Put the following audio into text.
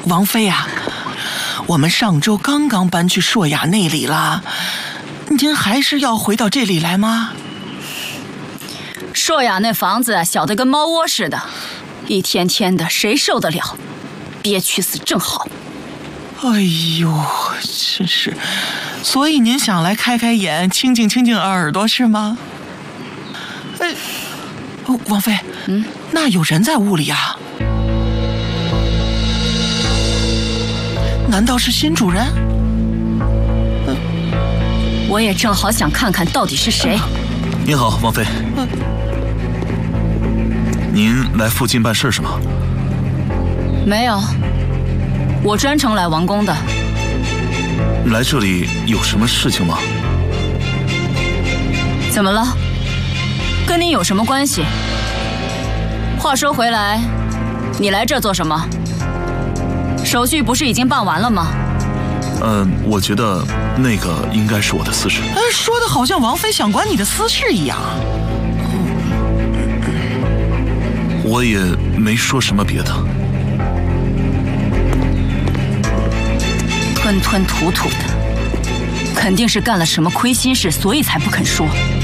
王妃啊，我们上周刚刚搬去朔雅那里了，您还是要回到这里来吗？ 朔雅那房子小得跟猫窝似的，一天天的，谁受得了？憋屈死正好。 哎呦，真是，所以您想来开开眼，清静清静耳朵是吗？王妃，那有人在屋里啊？难道是新主人？ 我也正好想看看到底是谁。 您好，王妃。您来附近办事是吗？ 没有，我专程来王宫的。 来这里有什么事情吗？ 怎么了？跟你有什么关系？话说回来，你来这做什么？手续不是已经办完了吗？ 我觉得那个应该是我的私事。 说的好像王妃想管你的私事一样。 我也没说什么别的。 吞吞吐吐的，肯定是干了什么亏心事，所以才不肯说。